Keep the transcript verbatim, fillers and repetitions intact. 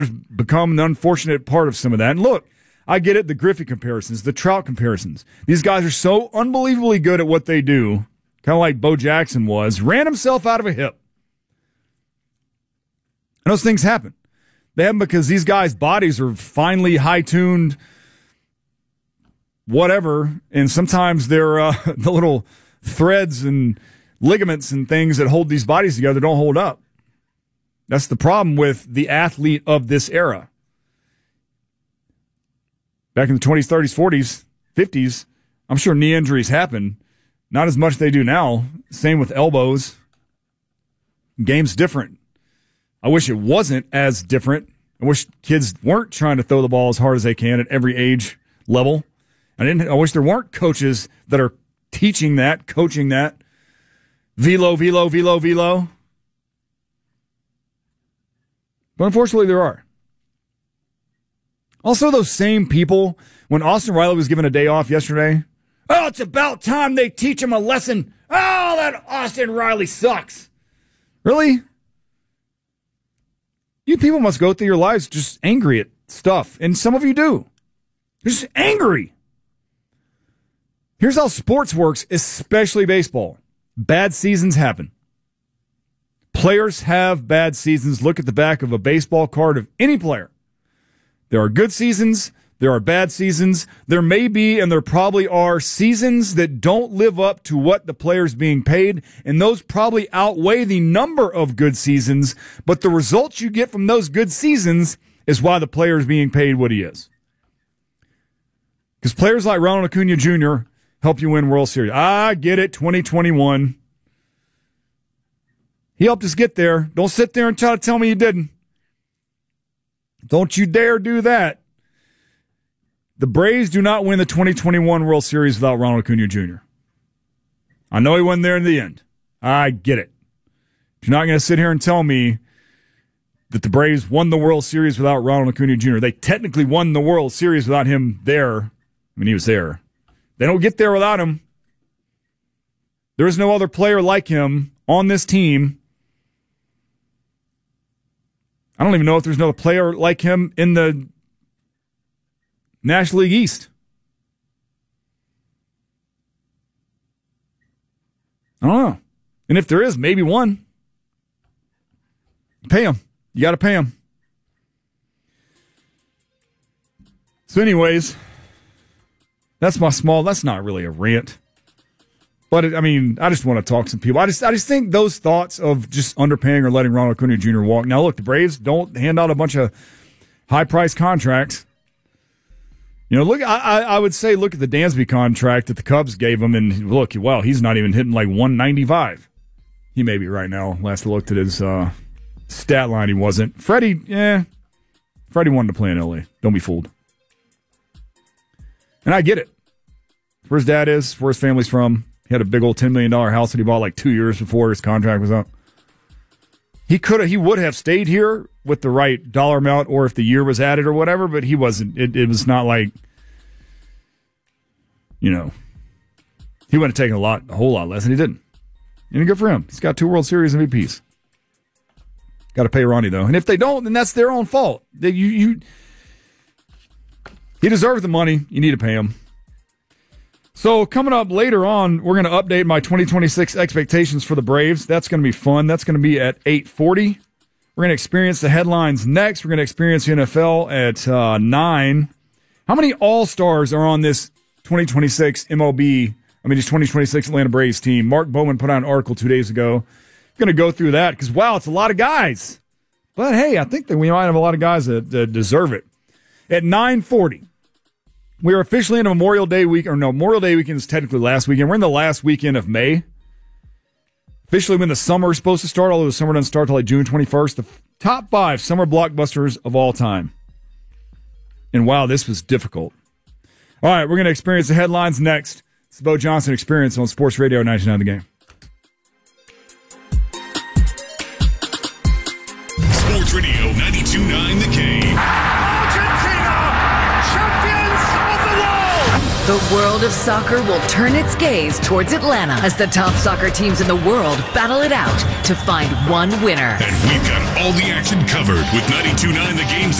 become an unfortunate part of some of that. And look, I get it, the Griffey comparisons, the Trout comparisons. These guys are so unbelievably good at what they do, kind of like Bo Jackson was, ran himself out of a hip. And those things happen. They happen because these guys' bodies are finely high-tuned, whatever, and sometimes they're uh, the little threads and ligaments and things that hold these bodies together don't hold up. That's the problem with the athlete of this era. Back in the twenties, thirties, forties, fifties, I'm sure knee injuries happen. Not as much as they do now. Same with elbows. Game's different. I wish it wasn't as different. I wish kids weren't trying to throw the ball as hard as they can at every age level. I didn't. I wish there weren't coaches that are teaching that, coaching that. Velo, velo, velo, velo. But unfortunately, there are. Also, those same people, when Austin Riley was given a day off yesterday, oh, it's about time they teach him a lesson. Oh, that Austin Riley sucks. Really? You people must go through your lives just angry at stuff, and some of you do. You're just angry. Here's how sports works, especially baseball. Bad seasons happen. Players have bad seasons. Look at the back of a baseball card of any player. There are good seasons. There are bad seasons. There may be, and there probably are, seasons that don't live up to what the player's being paid, and those probably outweigh the number of good seasons, but the results you get from those good seasons is why the player is being paid what he is. Because players like Ronald Acuna Junior help you win World Series. I get it, twenty twenty-one. He helped us get there. Don't sit there and try to tell me you didn't. Don't you dare do that. The Braves do not win the twenty twenty-one World Series without Ronald Acuna Junior I know he wasn't there in the end. I get it. But you're not going to sit here and tell me that the Braves won the World Series without Ronald Acuna Junior They technically won the World Series without him there. I mean, he was there. They don't get there without him. There is no other player like him on this team. I don't even know if there's another player like him in the National League East. I don't know. And if there is, maybe one. Pay him. You got to pay him. So anyways, that's my small, that's not really a rant. But, it, I mean, I just want to talk to some people. I just I just think those thoughts of just underpaying or letting Ronald Acuna Junior walk. Now, look, the Braves don't hand out a bunch of high-priced contracts. You know, look, I, I would say look at the Dansby contract that the Cubs gave him, and look, wow, he's not even hitting like one ninety-five. He may be right now. Last I looked at his uh, stat line, he wasn't. Freddie, yeah, Freddie wanted to play in L A. Don't be fooled. And I get it. Where his dad is, where his family's from. He had a big old ten million dollars house that he bought like two years before his contract was up. He could have, he would have stayed here with the right dollar amount, or if the year was added or whatever, but he wasn't. It, it was not like, you know, he would have taken a lot, a whole lot less, and he didn't. And good for him. He's got two World Series M V Ps. Got to pay Ronnie though, and if they don't, then that's their own fault. They, you, you, he deserves the money. You need to pay him. So coming up later on, we're going to update my twenty twenty-six expectations for the Braves. That's going to be fun. That's going to be at eight forty. We're going to experience the headlines next. We're going to experience the N F L at uh, nine. How many All-Stars are on this twenty twenty-six M L B, I mean, this twenty twenty-six Atlanta Braves team? Mark Bowman put out an article two days ago. I'm going to go through that because, wow, it's a lot of guys. But, hey, I think that we might have a lot of guys that, that deserve it. At nine forty. We are officially in a Memorial Day week, or no, Memorial Day weekend is technically last weekend. We're in the last weekend of May. Officially when the summer is supposed to start, although the summer doesn't start until like June twenty-first. The f- top five summer blockbusters of all time. And wow, this was difficult. All right, we're going to experience the headlines next. It's the Bo Johnson Experience on Sports Radio ninety-nine The Game. Sports Radio ninety-two point nine The Game. The world of soccer will turn its gaze towards Atlanta as the top soccer teams in the world battle it out to find one winner. And we've got all the action covered with ninety-two point nine The Game's